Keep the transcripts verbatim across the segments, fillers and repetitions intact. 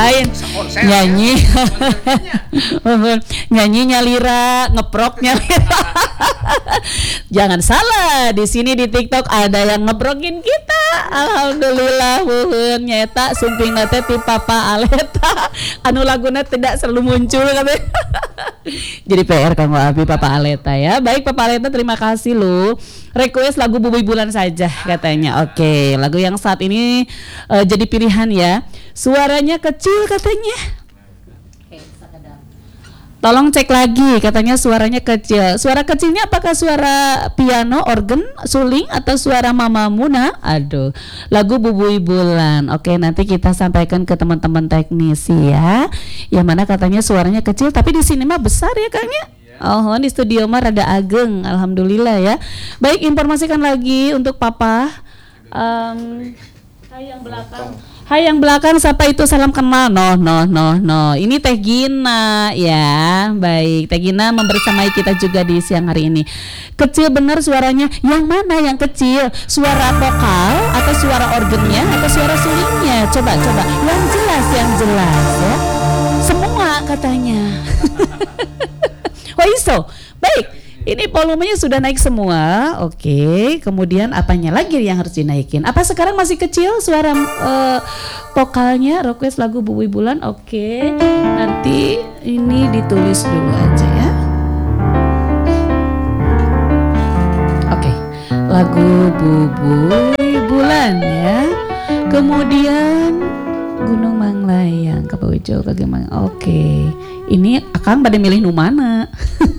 lain nyanyi nyanyi nyalira ngeprok nyalira. Jangan salah, di sini di TikTok ada yang ngeprokin kita. Alhamdulillah wuhun nyeta sumping nate ti Papa Aleta anu laguna tidak selalu muncul katanya. Jadi P R Kang Abi Papa Aleta ya. Baik Papa Aleta, terima kasih lu. Request lagu Bubuy Bulan saja katanya. Oke, lagu yang saat ini uh, jadi pilihan ya. Suaranya kecil katanya. Tolong cek lagi, katanya suaranya kecil. Suara kecilnya apakah suara piano, organ, suling, atau suara Mama Muna? Aduh, lagu Bubuy Bulan. Oke, nanti kita sampaikan ke teman-teman teknisi ya. Yang mana katanya suaranya kecil, tapi di sini mah besar ya Kang ya? Oh, di studio mah rada ageng, alhamdulillah ya. Baik, informasikan lagi untuk Papa. Um, hai yang belakang. Hai yang belakang, siapa itu salam kenal? No, no, no, no. Ini Teh Gina ya. Baik, Teh Gina membersamai kita juga di siang hari ini. Kecil bener suaranya. Yang mana yang kecil? Suara vokal atau suara organnya atau suara sulingnya? Coba, coba. Yang jelas, yang jelas ya. Semua katanya. Oh iso. Baik. Ini volumenya sudah naik semua. Oke, kemudian apanya lagi yang harus dinaikin? Apa sekarang masih kecil suara uh, vokalnya? Request lagu Bubuy Bulan. Oke, nanti ini ditulis dulu aja ya. Oke, lagu Bubuy Bulan ya. Kemudian Gunung Manglayang, Kapawijo, Kagemang. Oke, ini Akang pada milih nu mana?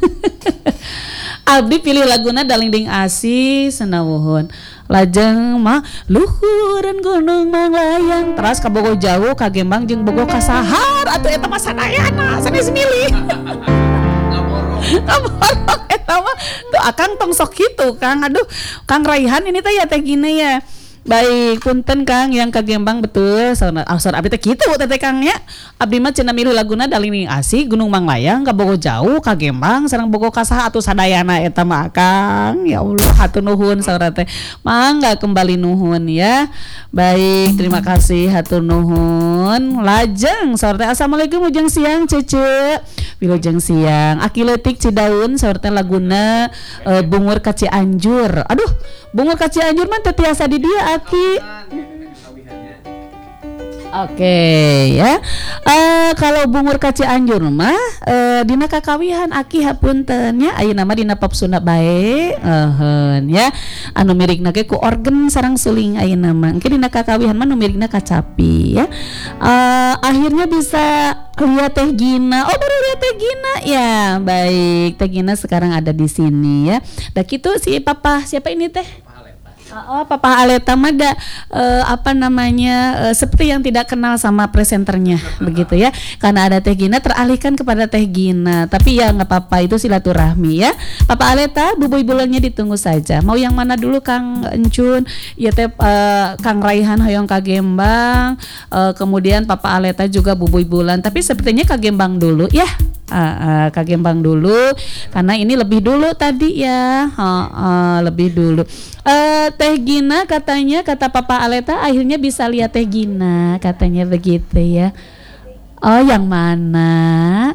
Abdi pilih laguna Dalingding Asi Senawuhun. Lajeng mah luhureun Gunung Manglayang teras ka Bogo jauh ka Gembang jeung Bogo kasahar atuh eta mah sadayana sanes milih. Kaborok eta mah tuh Akang tong sok kitu Kang. Aduh Kang Raihan ini teh ya teh gini ya. Baik, punten Kang yang ka Gembang betul. Saudara asor abdi teh kitu teh Kang nya. Abdi mah cenah milih laguna Dalingding Asi Gunung Manglayang ka Bogo jauh ka Gembang sareng Bogo kasaha atuh sadayana eta mah Kang. Ya Allah hatur nuhun saudara teh. Mangga kembali nuhun ya. Baik, terima kasih hatur nuhun. Lajeng saudara teh assalamualaikum ujung siang Cece. Wilujeng siang. Aki leutik Cidaun saudara teh laguna uh, Bungur ka Cianjur. Aduh, Bungur ka Cianjur mah teh tiasa di dia Aki. Oke okay, ya. Uh, kalau Bungur ka Cianjur mah uh, dina kakawihan Aki hapunten nya ayeuna mah dina pop Sunda bae. Euheun ya. Anu mirigna ge ku organ sareng suling ayeuna mah. Engke dina kakawihan mah nu mirigna kacapi ya. Uh, akhirnya bisa lihat Teh Gina. Oh baru lihat Teh Gina ya. Baik, Teh Gina sekarang ada di sini ya. Dah kitu si Papa siapa ini Teh? Oh, Papa Aleta mah da, uh, apa namanya uh, seperti yang tidak kenal sama presenternya begitu ya. Karena ada Teh Gina teralihkan kepada Teh Gina. Tapi ya nggak apa-apa, itu silaturahmi ya. Papa Aleta Bubuy Bulannya ditunggu saja. Mau yang mana dulu Kang Encun? Ya teh uh, Kang Raihan hoyong ka Gembang. Uh, kemudian Papa Aleta juga Bubuy Bulan. Tapi sepertinya ka Gembang dulu ya. Uh, uh, ka Gembang dulu karena ini lebih dulu tadi ya. Uh, uh, lebih dulu. Uh, Teh Gina katanya kata Papa Aleta akhirnya bisa lihat Teh Gina katanya begitu ya. Oh yang mana?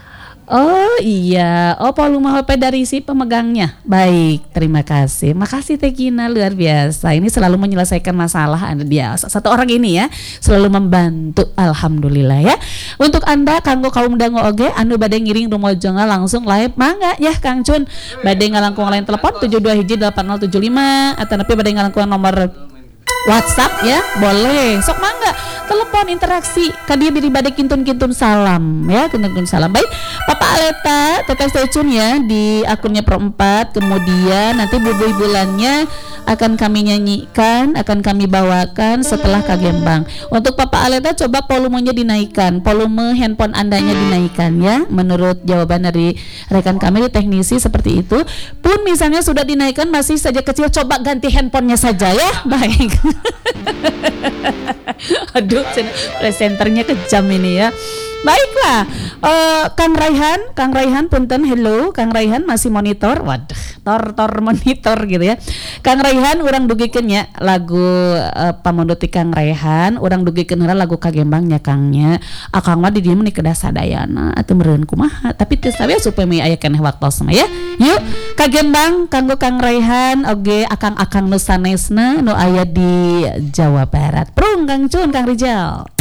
Oh iya, oh volume H P dari si pemegangnya. Baik, terima kasih. Makasih Teh Gina, luar biasa. Ini selalu menyelesaikan masalah dia. Satu orang ini ya, selalu membantu. Alhamdulillah ya. Untuk Anda kanggo kaum dango oge anu bade ngiring rumojonga langsung live mangga ya Kang Cun. Bade ngalangkung lain telepon tujuh dua hiji delapan nol tujuh lima atau nepi bade ngalangkung nomor WhatsApp ya, boleh. Sok mangga telepon interaksi kadia diri bade kintun-kintun salam ya, kintun-kintun salam. Baik, Papa Aleta tetap stay tune ya di akunnya Pro empat. Kemudian nanti Bubuy Bulannya akan kami nyanyikan, akan kami bawakan setelah ka Gembang. Untuk Papa Aleta coba volumenya dinaikkan, volume handphone Andanya dinaikkan ya. Menurut jawaban dari rekan kami di teknisi seperti itu. Pun misalnya sudah dinaikkan masih saja kecil, coba ganti handphonenya saja ya. Baik. Aduh, presenternya kejam ini ya. Baiklah, uh, Kang Raihan, Kang Raihan punten, hello, Kang Raihan masih monitor, waduh, tor tor monitor gitu ya. Kang Raihan, urang dugikeun nya lagu uh, pamondoti Kang Raihan, urang dugikeun heula lagu kagembangnya Kangnya. Akang mah di dieu meni kedah sadayana atuh meureun kumaha, tapi teu sawe supaya me aya keneh waktos mah ya. Yuk, kagembang kanggo Kang Raihan oge akang-akang nu sanesna nu aya di Jawa Barat. Prung Kang Cun, Kang Rijal.